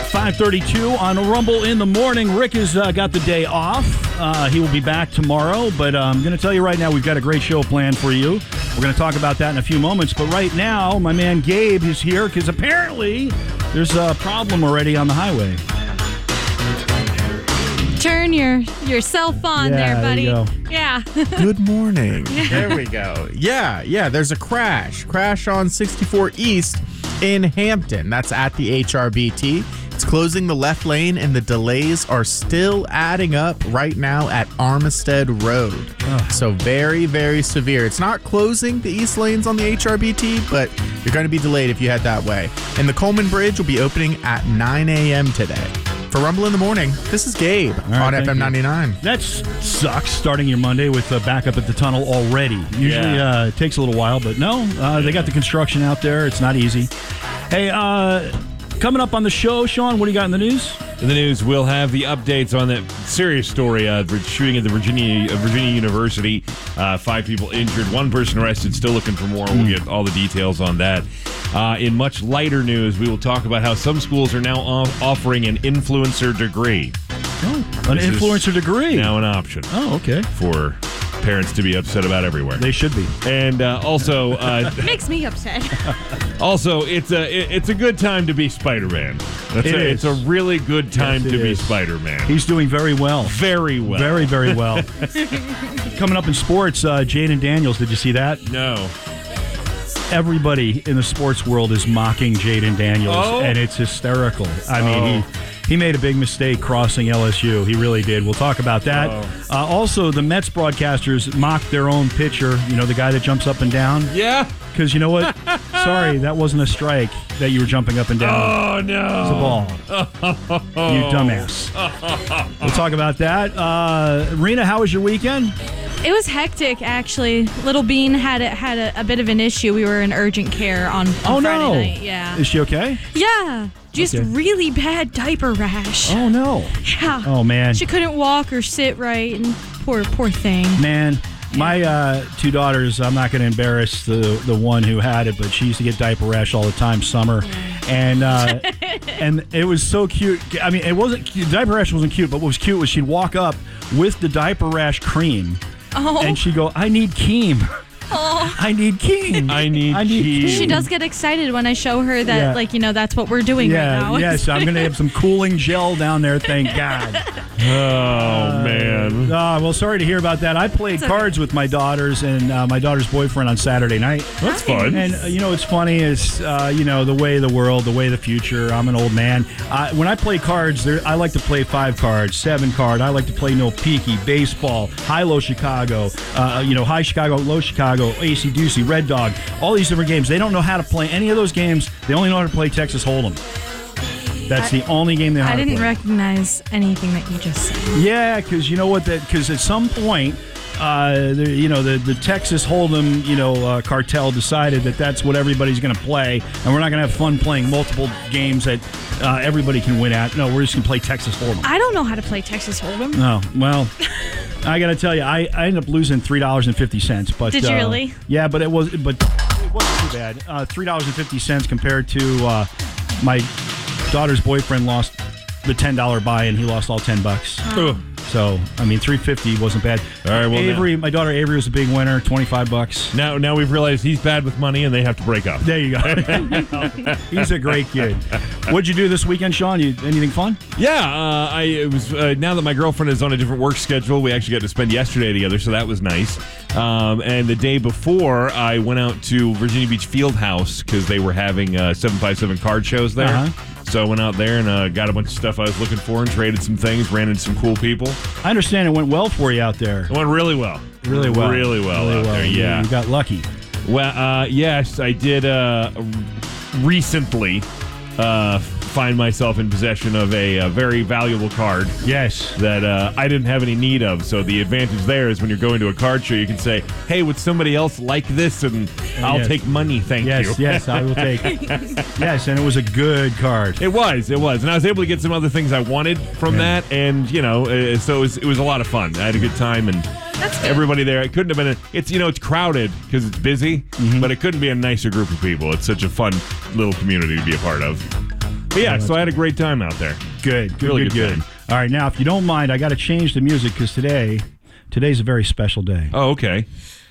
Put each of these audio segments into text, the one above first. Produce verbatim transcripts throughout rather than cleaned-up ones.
five thirty-two on Rumble in the Morning. Rick has uh, got the day off. Uh, he will be back tomorrow, but uh, I'm going to tell you right now, we've got a great show planned for you. We're going to talk about that in a few moments, but right now, my man Gabe is here because apparently there's a problem already on the highway. Turn your yourself on Yeah, there, buddy. there you go. Yeah. Good morning. There we go. Yeah, yeah, there's a crash. Crash on sixty-four East in Hampton. That's at the H R B T. It's closing the left lane, and the delays are still adding up right now at Armistead Road. Ugh. So very, very severe. It's not closing the east lanes on the H R B T, but you're going to be delayed if you head that way. And the Coleman Bridge will be opening at nine a.m. today. For Rumble in the Morning, this is Gabe right, on F M ninety-nine. That sucks, starting your Monday with a backup at the tunnel already. Usually Yeah. uh, it takes a little while, but no, uh, they got the construction out there. It's not easy. Hey, uh, coming up on the show, Sean, what do you got in the news? In the news, we'll have the updates on that serious story, uh, shooting at the Virginia uh, Virginia University. Uh, five people injured, one person arrested, still looking for more. We'll get all the details on that. Uh, in much lighter news, we will talk about how some schools are now off- offering an influencer degree. Oh, an This is influencer degree. Now an option Oh, okay. for parents to be upset about everywhere. They should be. And uh, also, uh, Makes me upset. also, it's a it- it's a good time to be Spider-Man. That's It a, is. It's a really good time Yes, to it be is. Spider-Man. He's doing very well. very well. Very, very well. Coming up in sports, uh, Jaden Daniels, did you see that? no. Everybody in the sports world is mocking Jaden Daniels, Oh. and it's hysterical. I mean, Oh. he he made a big mistake crossing L S U. He really did. We'll talk about that. Oh. Uh, also, the Mets broadcasters mocked their own pitcher, you know, the guy that jumps up and down. Yeah. Because you know what? Sorry, that wasn't a strike that you were jumping up and down. Oh no. It's a ball. You dumbass. We'll talk about that. Uh, Rena, how was your weekend? It was hectic, actually. Little Bean had a, had a, a bit of an issue. We were in urgent care on, on Oh, Friday no. night. Yeah. Is she okay? Yeah. Just Okay. really bad diaper rash. Oh, no. Yeah. Oh, man. She couldn't walk or sit right, and poor poor thing. Man, my uh, two daughters, I'm not going to embarrass the the one who had it, but she used to get diaper rash all the time, summer. And uh, and it was so cute. I mean, it wasn't cute. Diaper rash wasn't cute, but what was cute was she'd walk up with the diaper rash cream, Oh. and she'd go, I need Keem. Oh. I need Keem. I need I need Keem. She does get excited when I show her that, Yeah. like, you know, that's what we're doing Yeah, right now. yes, I'm going to have some cooling gel down there, thank God. Oh man. Uh, well, sorry to hear about that. I played It's okay. cards with my daughters and uh, my daughter's boyfriend on Saturday night. That's fun. And uh, you know what's funny is, uh, you know, the way of the world, the way of the future. I'm an old man. Uh, when I play cards, there, I like to play five cards, seven card. I like to play no peaky, baseball, high-low Chicago, uh, you know, high Chicago, low Chicago, A C Deucey, Red Dog, all these different games. They don't know how to play any of those games. They only know how to play Texas Hold'em. That's the only game they know how I to didn't play. recognize anything that you just said. Yeah, because you know what? That because at some point, uh, the, you know, the the Texas Hold'em, you know, uh, cartel decided that that's what everybody's going to play, and we're not going to have fun playing multiple games that uh, everybody can win at. No, we're just going to play Texas Hold'em. I don't know how to play Texas Hold'em. No, well, I got to tell you, I, I ended up losing three dollars and fifty cents. But Did you uh, really? Yeah, but it was but it wasn't too bad. Uh, three dollars and fifty cents compared to uh, my daughter's boyfriend lost the ten dollar buy, and he lost all ten bucks. Ugh. So, I mean, three fifty wasn't bad. All right, well, Avery, my daughter Avery was a big winner, twenty-five bucks. Now, now we've realized he's bad with money, and they have to break up. There you go. He's a great kid. What'd you do this weekend, Sean? You anything fun? Yeah, uh, I it was uh, now that my girlfriend is on a different work schedule, we actually got to spend yesterday together, so that was nice. Um, and the day before, I went out to Virginia Beach Fieldhouse because they were having uh, seven five seven card shows there. Uh-huh. So I went out there and uh, got a bunch of stuff I was looking for and traded some things, ran into some cool people. I understand it went well for you out there. It went really well. Really well. Really well Really out well. there, You- yeah. You got lucky. Well, uh, yes, I did uh, recently uh, find myself in possession of a, a very valuable card Yes. that uh, I didn't have any need of. So the advantage there is when you're going to a card show, you can say, hey, would somebody else like this? And I'll yes. take money, thank Yes, you. yes, I will take it. Yes, and it was a good card. It was, it was. And I was able to get some other things I wanted from Yeah. that. And, you know, uh, so it was, it was a lot of fun. I had a good time. And That's good. everybody there, it couldn't have been, a, it's, you know, it's crowded because it's busy, Mm-hmm. but it couldn't be a nicer group of people. It's such a fun little community to be a part of. But yeah, so I had a great time out there. Good, good, Really good, good good. time. All right, now, if you don't mind, I got to change the music because today, today's a very special day. Oh, okay.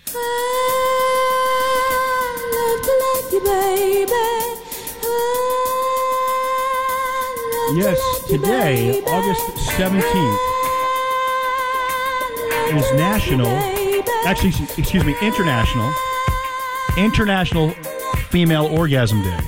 Yes, today, August seventeenth, is National, actually, excuse me, International, International Female Orgasm Day.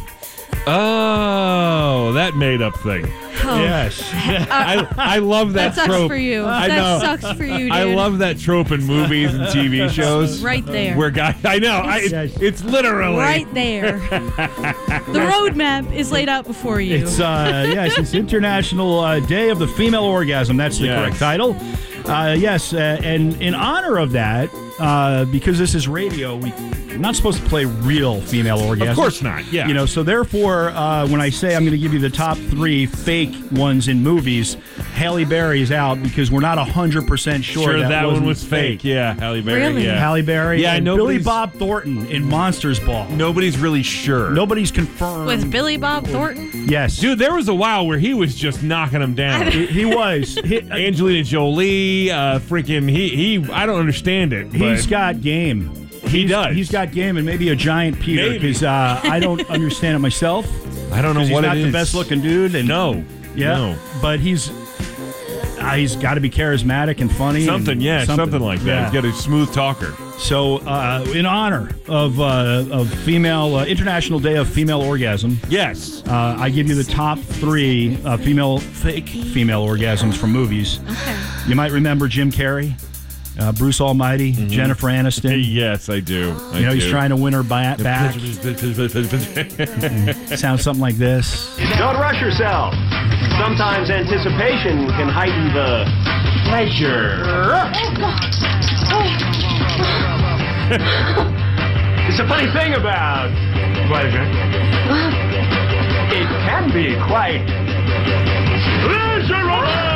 Oh, that made up thing. Oh. Yes. I, I love that, That sucks trope. for you. I that know. sucks for you, dude. I love that trope in movies and T V shows. Right there. Where guys, I know, I, it's, Yes. it's literally. Right there. The roadmap is laid out before you. It's, uh, yes, it's International uh, Day of the Female Orgasm. That's the Yes. correct title. Uh, yes, uh, and in honor of that, uh, because this is radio, we, we're not supposed to play real female orgasms. Of course not, yeah. You know, so therefore, uh, when I say I'm going to give you the top three fake ones in movies, Halle Berry is out because we're not one hundred percent sure, Sure, that, wasn't one was fake. Yeah, Halle Berry. Really? Yeah. Halle Berry Yeah, and Billy nobody's- Bob Thornton in Monsters Ball. Nobody's really sure. Nobody's confirmed. With Billy Bob Thornton. Yes. Dude, there was a while where he was just knocking them down. He, he was. He, Angelina Jolie, uh, freaking, he, he, I don't understand it. He's but got game. He He's- does. He's got game and maybe a giant Peter Maybe. because uh, I don't understand it myself. I don't know 'Cause what he's not it the is. best looking dude. And No. yeah, No. but he's uh, he's got to be charismatic and funny. Something, and yeah, something, like that. Yeah. He's got a smooth talker. So, uh, in honor of uh, of female uh, International Day of Female Orgasm, Yes. uh, I give you the top three uh, female fake female orgasms from movies. Okay. You might remember Jim Carrey, uh, Bruce Almighty, Jennifer Aniston. Yes, I do. I You know, he's do. trying to win her ba- back. Sounds something like this. Don't rush yourself. Sometimes anticipation can heighten the pleasure. It's a funny thing about pleasure. It can be quite pleasurable.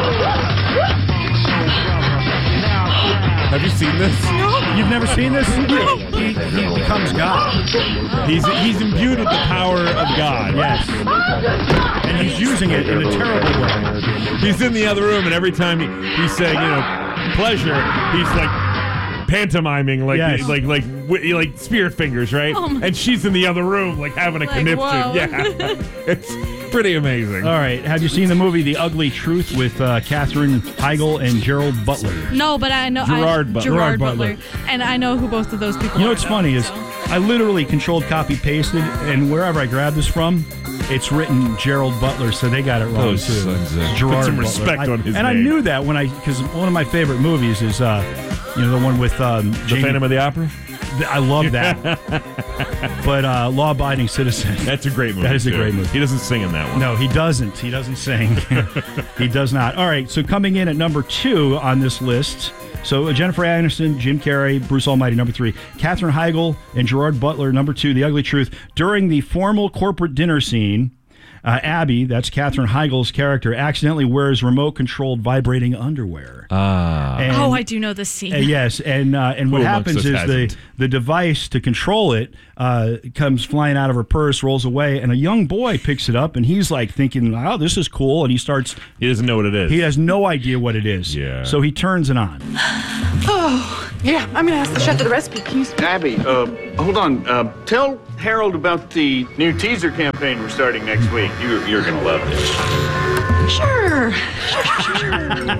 Have you seen this? You've never seen this? He, he becomes God. He's he's imbued with the power of God. Yes. And he's using it in a terrible way. He's in the other room, and every time he, he's saying, you know, pleasure, he's like pantomiming, like Yes. like like wi- like spear fingers, right? Oh my- and she's in the other room, like having a Like, conniption. whoa. Yeah, it's pretty amazing. All right. Have you seen the movie The Ugly Truth with uh, Katherine Heigl and Gerald Butler? No, but I know Gerard I, Butler. Gerard Gerard Butler. And I know who both of those people are. You know what's though, funny is so. I literally controlled copy pasted, and wherever I grabbed this from, it's written Gerald Butler, so they got it wrong Those too. sons of- It's Gerard Put some Butler. respect I- on his And I name. knew that when I because one of my favorite movies is uh, you know the one with um, The Jamie- Phantom of the Opera. I love that. But uh, Law Abiding Citizen. That's a great movie. That is a too. great movie. He doesn't sing in that one. No, he doesn't. He doesn't sing. He does not. All right, so coming in at number two on this list, so Jennifer Aniston, Jim Carrey, Bruce Almighty, number three. Katherine Heigl and Gerard Butler, number two, The Ugly Truth. During the formal corporate dinner scene, uh, Abby, that's Katherine Heigl's character, accidentally wears remote-controlled vibrating underwear. Ah. And- Oh, I do know this scene. uh, yes, and uh, and what Who amongst happens us is the, hasn't? the device to control it uh, comes flying out of her purse, rolls away, and a young boy picks it up, and he's like thinking, "Oh, this is cool," and he starts. He doesn't know what it is. He has no idea what it is. Yeah. So he turns it on. Yeah, I'm gonna ask the chef to the recipe. Can you speak? Abby, uh, hold on. Uh, tell Harold about the new teaser campaign we're starting next week. You're, you're gonna love this. Sure. Sure, sure, sure, sure.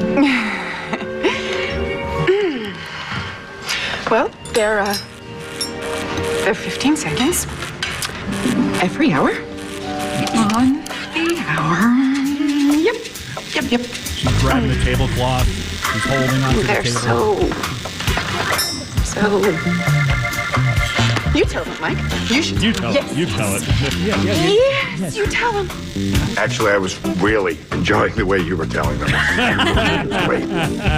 Well, they're, uh, they're fifteen seconds every hour on the hour. Yep, yep, yep. She's grabbing the tablecloth. She's holding onto the They're table. so, so. You tell them, Mike. You should. You tell yes. it. You tell it. Yes, you tell them. Actually, I was really enjoying the way you were telling them. It was great.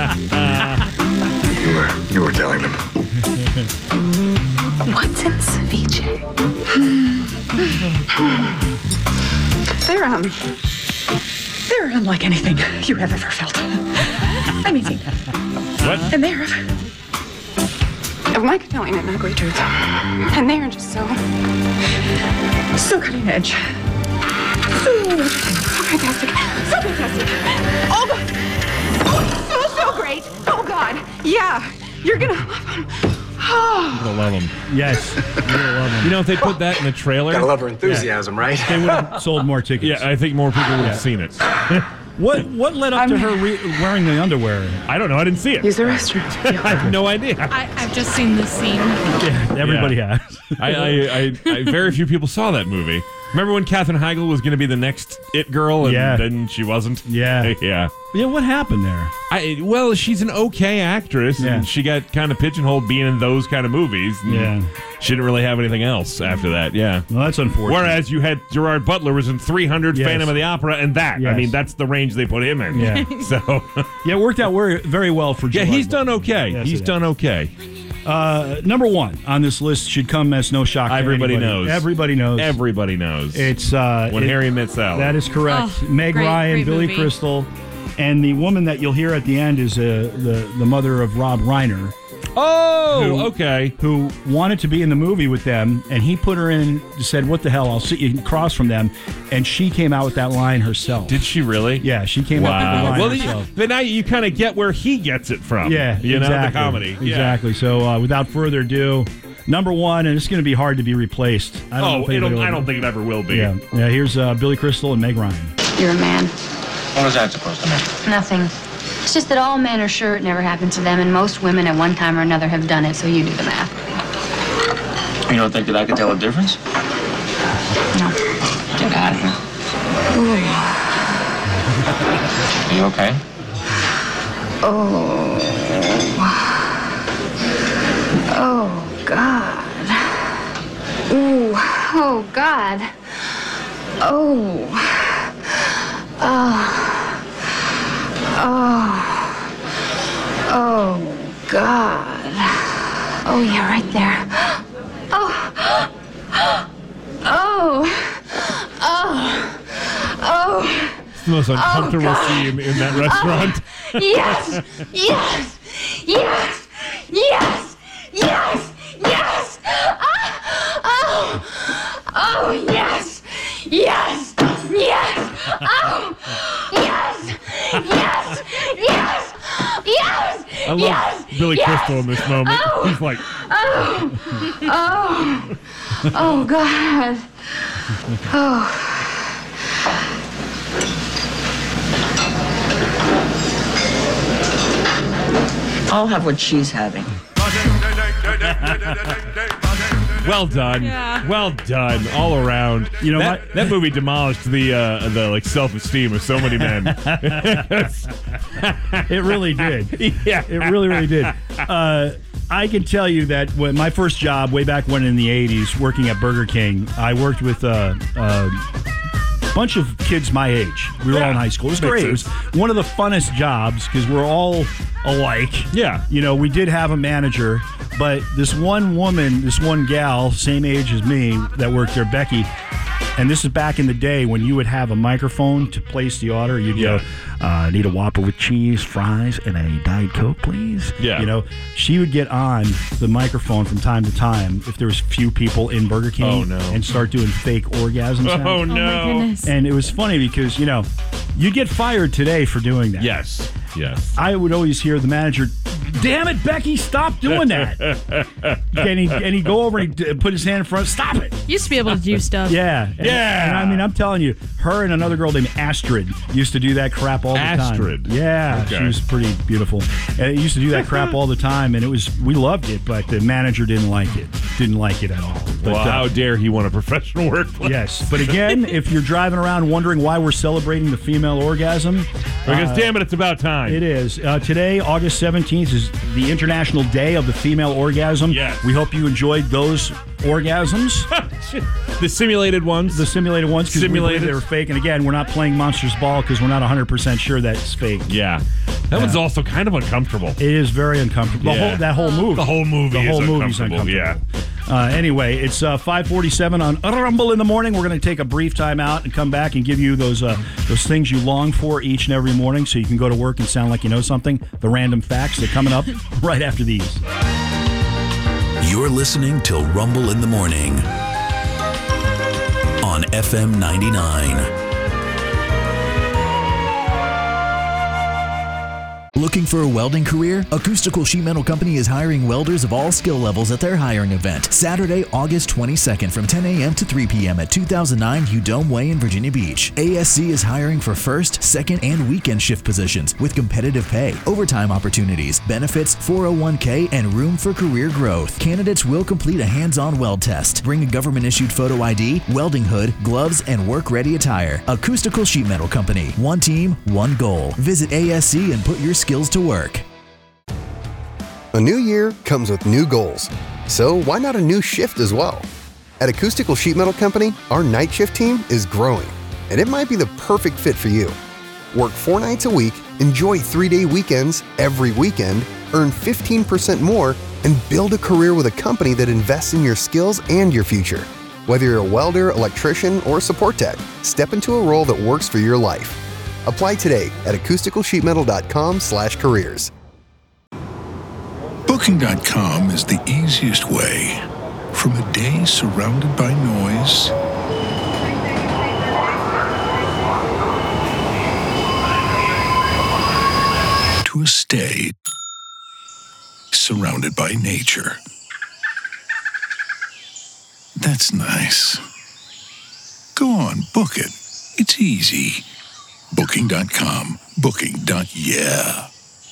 You were, you were telling them. What's in ceviche? They're, um, they're unlike anything you have ever felt. I'm eating. What? And they're of Mike telling an ugly truth. And they are just so, so cutting edge. Oh, so fantastic. So fantastic. Oh, God. Oh, so, so great. Oh, God. Yeah. You're going to love him. Oh. I'm gonna love them. Yes. You're gonna love them. You know, if they put that in the trailer, Gotta love her enthusiasm, right? They would have sold more tickets. yeah, I think more people would have seen it. What What led up to her re- wearing the underwear? I don't know. I didn't see it. Use the restroom. I have no idea. I, I've just seen this scene. Yeah, everybody Yeah. has. I, I, I, I, very few people saw that movie. Remember when Katherine Heigl was going to be the next It girl, and Yeah. then she wasn't? Yeah. yeah. Yeah, what happened there? I well, she's an okay actress, Yeah. and she got kind of pigeonholed being in those kind of movies. and Yeah. she didn't really have anything else after that. Yeah. Well, that's unfortunate. Whereas you had Gerard Butler was in three hundred, Yes. Phantom of the Opera, and that. I Yes. mean, that's the range they put him in. Yeah. So, Yeah, it worked out very, very well for yeah, Gerard he's Butler. done okay. Yes, he's it done okay. Uh, number one on this list should come as no shock to Everybody anybody. knows. Everybody knows. Everybody knows. It's uh, When it- Harry Met Sally. That is correct. Oh, Meg great, Ryan, great Billy movie. Crystal, and the woman that you'll hear at the end is uh, the the mother of Rob Reiner, Oh, Who- okay. who wanted to be in the movie with them, and he put her in. Said, "What the hell? I'll sit you across from them," and she came out with that line herself. Did she really? Yeah, she came out with the Wow. line Well, herself. you, then now you kind of get where he gets it from. Yeah, you exactly. know, the comedy. Yeah. Exactly. So, uh, without further ado, number one, and it's going to be hard to be replaced. I don't know Oh, if anybody it'll, will- I don't think it ever will be. Yeah, yeah. Here's uh, Billy Crystal and Meg Ryan. You're a man. What is that supposed to mean? Nothing. It's just that all men are sure it never happened to them, and most women at one time or another have done it, so you do the math. You don't think that I could tell a difference? No. Get out of here. Are you okay? Oh. Oh, God. Ooh. Oh, God. Oh. Oh. Oh. Oh, God. Oh, yeah, right there. Oh. Oh. Oh. Oh. It's the most uncomfortable God. scene in that restaurant. Yes! Yes! Yes! Yes! Yes! Yes! Ah! Oh! Oh, yes! Yes! Yes! Oh! Yes! Yes! Yes! Yes! I love yes! Billy yes! Crystal in this moment. Oh! He's like, Oh! Oh! Oh, God. Oh. I'll have what she's having. well done, Yeah. well done, all around. You know that, what? that movie demolished the uh, the like self esteem of so many men. It really did. yeah, It really, really did. Uh, I can tell you that when my first job, way back when in the eighties, working at Burger King, I worked with a, a bunch of kids my age. We were all in high school. It was Makes great. It was sense. one of the funnest jobs because we're all alike. Yeah. You know, we did have a manager, but this one woman, this one gal, same age as me, that worked there, Becky. And this is back in the day when you would have a microphone to place the order. You'd Yeah. go, uh, need a Whopper with cheese, fries, and a Diet Coke, please. Yeah. You know, she would get on the microphone from time to time if there was few people in Burger King Oh, no. and start doing fake orgasm sounds. Oh Oh my no! goodness. And it was funny because, you know, you get fired today for doing that. Yes, yes. I would always hear the manager, damn it, Becky, stop doing that. and, he, and he'd go over and he'd put his hand in front, stop it. Used to be able to do stuff. Yeah. And, Yeah. And I mean, I'm telling you, her and another girl named Astrid used to do that crap all the Astrid. time. Yeah. Okay. She was pretty beautiful. And it used to do that crap all the time. And it was, we loved it, but the manager didn't like it. Didn't like it at all. But, Well, uh, how dare he want a professional workplace? yes. But again, if you're driving around wondering why we're celebrating the female orgasm, Because uh, damn it, it's about time. it is. Uh, today, August seventeenth, is the International Day of the Female Orgasm. Yes. We hope you enjoyed those orgasms, the simulated ones. the simulated ones, because we believe Simulated. they were fake. And again, we're not playing Monsters Ball because we're not one hundred percent sure that's fake. yeah, that one's also kind of uncomfortable. It is very uncomfortable. The Yeah. whole, that whole movie. The whole movie The is whole movie's uncomfortable, uncomfortable. Uh, anyway, it's uh, five forty-seven on Rumble in the morning. We're going to take a brief time out and come back and give you those uh, those things you long for each and every morning so you can go to work and sound like you know something. The random facts. They're coming up right after these. You're listening to Rumble in the Morning on F M ninety-nine. Looking for a welding career? Acoustical Sheet Metal Company is hiring welders of all skill levels at their hiring event, Saturday, August twenty-second from ten a.m. to three p.m. at two thousand nine Udome Way in Virginia Beach. A S C is hiring for first, second, and weekend shift positions with competitive pay, overtime opportunities, benefits, four oh one k, and room for career growth. Candidates will complete a hands-on weld test. Bring a government-issued photo I D, welding hood, gloves, and work-ready attire. Acoustical Sheet Metal Company. One team, one goal. Visit A S C and put your skills to work. A new year comes with new goals. So why not a new shift as well? At Acoustical Sheet Metal Company, our night shift team is growing, and it might be the perfect fit for you. Work four nights a week, enjoy three-day weekends every weekend, earn fifteen percent more, and build a career with a company that invests in your skills and your future. Whether you're a welder, electrician, or support tech, step into a role that works for your life. Apply today at acoustical sheet metal dot com slash careers. Booking dot com is the easiest way. From a day surrounded by noise to a stay surrounded by nature. That's nice. Go on, book it. It's easy. Booking dot com. Booking. Yeah.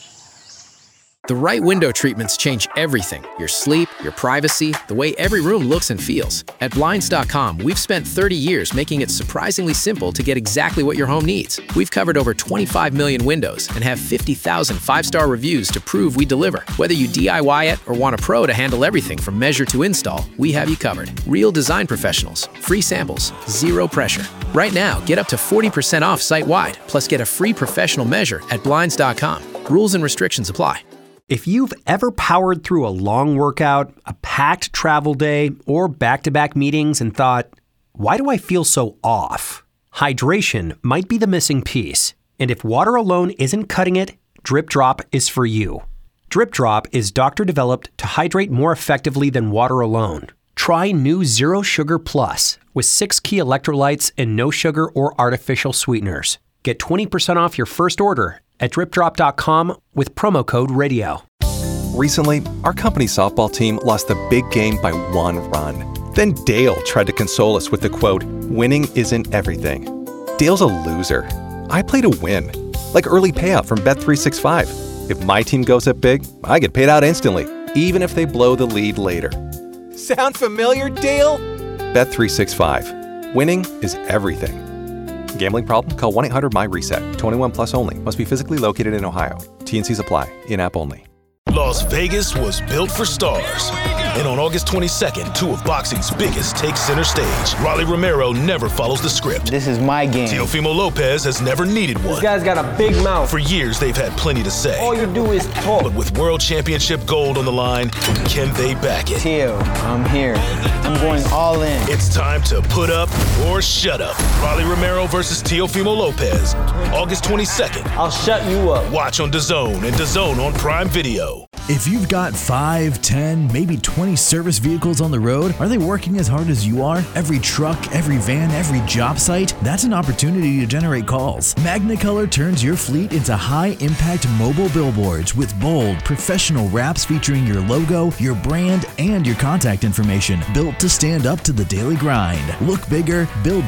The right window treatments change everything. Your sleep, your privacy, the way every room looks and feels. At Blinds dot com, we've spent thirty years making it surprisingly simple to get exactly what your home needs. We've covered over twenty-five million windows and have fifty thousand five-star reviews to prove we deliver. Whether you D I Y it or want a pro to handle everything from measure to install, we have you covered. Real design professionals, free samples, zero pressure. Right now, get up to forty percent off site-wide, plus get a free professional measure at Blinds dot com. Rules and restrictions apply. If you've ever powered through a long workout, a packed travel day, or back-to-back meetings and thought, why do I feel so off? Hydration might be the missing piece. And if water alone isn't cutting it, Drip Drop is for you. Drip Drop is doctor-developed to hydrate more effectively than water alone. Try new Zero Sugar Plus with six key electrolytes and no sugar or artificial sweeteners. Get twenty percent off your first order at drip drop dot com with promo code radio. Recently, our company softball team lost the big game by one run. Then Dale tried to console us with the quote, "Winning isn't everything." Dale's a loser. I play to win, like early payout from Bet three sixty-five. If my team goes up big, I get paid out instantly, even if they blow the lead later. Sound familiar, Dale? Bet three sixty-five. Winning is everything. Gambling problem? Call one eight hundred my reset. twenty-one plus only. Must be physically located in Ohio. T and Cs apply. In-app only. Las Vegas was built for stars. And on August twenty-second, two of boxing's biggest take center stage. Rolly Romero never follows the script. This is my game. Teofimo Lopez has never needed one. This guy's got a big mouth. For years, they've had plenty to say. All you do is talk. But with World Championship gold on the line, can they back it? Teo, I'm here. I'm going all in. It's time to put up or shut up. Rolly Romero versus Teofimo Lopez. August twenty-second. I'll shut you up. Watch on DAZN and DAZN on Prime Video. If you've got five, ten, maybe twenty service vehicles on the road, are they working as hard as you are? Every truck, every van, every job site? That's an opportunity to generate calls. Magnicolor turns your fleet into high-impact mobile billboards with bold, professional wraps featuring your logo, your brand, and your contact information, built to stand up to the daily grind. Look bigger, build